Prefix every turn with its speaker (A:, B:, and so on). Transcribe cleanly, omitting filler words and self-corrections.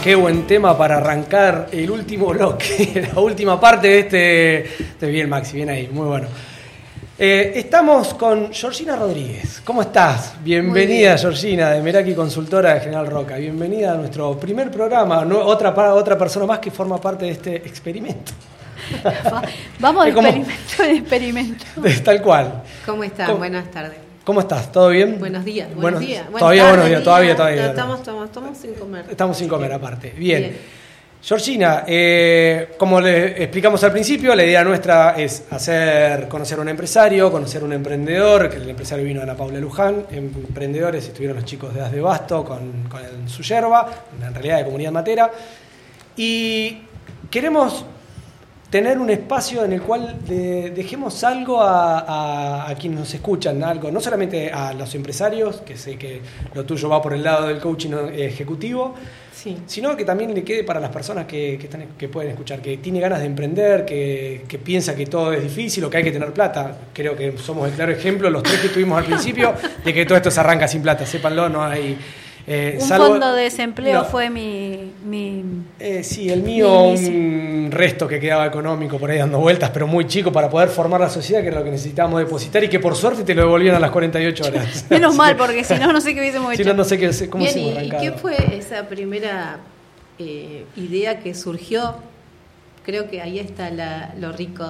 A: Qué buen tema para arrancar el último bloque, la última parte de este. Bien, Maxi, bien ahí, muy bueno. Estamos con Georgina Rodríguez. ¿Cómo estás? Bienvenida, Georgina, de Meraki Consultora de General Roca. Bienvenida a nuestro primer programa. Otra persona más que forma parte de este experimento.
B: Vamos de experimento.
A: Tal cual.
C: ¿Cómo están? Buenas tardes.
A: ¿Cómo estás? ¿Todo bien?
C: Buenos días.
A: Todavía buenos días, todavía.
C: Estamos sin comer.
A: Estamos sin comer, aparte. Bien. Georgina, como le explicamos al principio, la idea nuestra es conocer a un empresario, conocer a un emprendedor, que el empresario vino Ana Paula Luján, emprendedores estuvieron los chicos de As de Basto con su yerba, en realidad de Comunidad Matera, y queremos tener un espacio en el cual dejemos algo a quienes nos escuchan, algo, no solamente a los empresarios, que sé que lo tuyo va por el lado del coaching ejecutivo, sí, sino que también le quede para las personas que pueden escuchar, que tiene ganas de emprender, que piensa que todo es difícil o que hay que tener plata. Creo que somos el claro ejemplo, los tres que tuvimos al principio, de que todo esto se arranca sin plata, sépanlo, no hay...
B: un fondo de desempleo fue mi
A: sí, el mío, un resto que quedaba económico por ahí dando vueltas, pero muy chico para poder formar la sociedad, que era lo que necesitábamos depositar y que por suerte te lo devolvían a las 48 horas.
B: Menos mal, porque si no sé qué hubiésemos hecho.
A: Si no, no sé cómo se hubiera arrancado.
C: ¿Y qué fue esa primera idea que surgió? Creo que ahí está lo rico